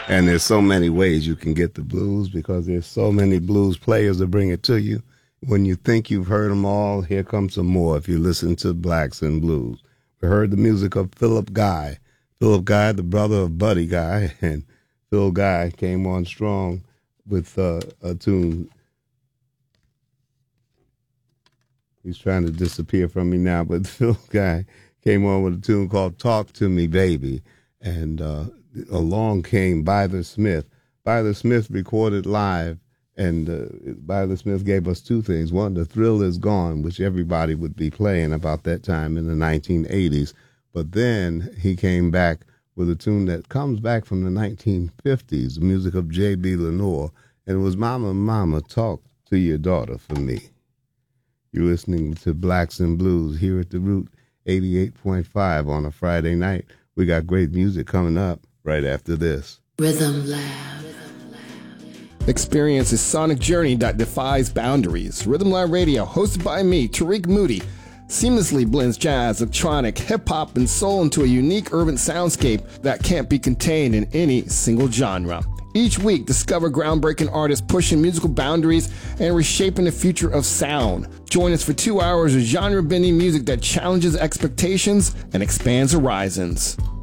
And there's so many ways you can get the blues because there's so many blues players that bring it to you. When you think you've heard them all, here comes some more if you listen to Blacks in Blues. We heard the music of Philip Guy. Philip Guy, the brother of Buddy Guy, and Phil Guy came on strong with a tune. He's trying to disappear from me now, but Phil Guy came on with a tune called Talk to Me, Baby. And along came Byler Smith. Byler Smith recorded live, and Byler Smith gave us two things. One, The Thrill Is Gone, which everybody would be playing about that time in the 1980s. But then he came back with a tune that comes back from the 1950s, the music of J.B. Lenore, and it was Mama, Mama, Talk to Your Daughter for Me. You're listening to Blacks in Blues here at The Root 88.5 on a Friday night. We got great music coming up right after this. Rhythm Lab. Experience a sonic journey that defies boundaries. Rhythm Lab Radio, hosted by me, Tariq Moody, seamlessly blends jazz, electronic, hip-hop, and soul into a unique urban soundscape that can't be contained in any single genre. Each week, discover groundbreaking artists pushing musical boundaries and reshaping the future of sound. Join us for 2 hours of genre-bending music that challenges expectations and expands horizons.